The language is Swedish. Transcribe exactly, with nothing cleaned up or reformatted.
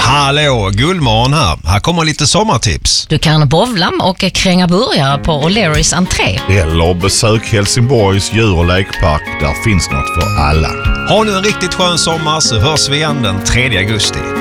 Hallå, Gullmorgon här. Här kommer lite sommartips. Du kan bowla och kränga burgare på O'Learys entré. Eller besök Helsingborgs djur- och lekpark. Där finns något för alla. Ha nu en riktigt skön sommar så hörs vi igen den tredje augusti.